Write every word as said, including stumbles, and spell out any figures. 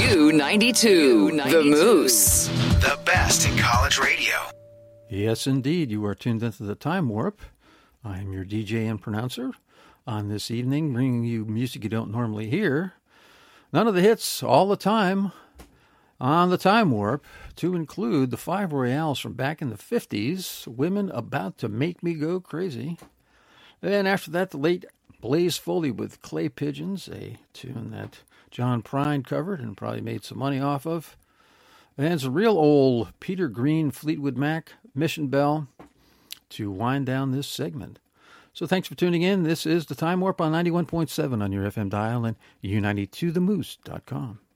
U ninety-two, The Moose. The best in college radio. Yes, indeed. You are tuned into the Time Warp. I am your D J and pronouncer on this evening, bringing you music you don't normally hear. None of the hits all the time on the Time Warp, to include the Five Royales from back in the fifties, Women About to Make Me Go Crazy. And after that, the late Blaze Foley with Clay Pigeons, a tune that John Prine covered and probably made some money off of. And some real old Peter Green, Fleetwood Mac, Mission Bell, to wind down this segment. So thanks for tuning in. This is the Time Warp on ninety-one point seven on your F M dial and U ninety-two the moose dot com.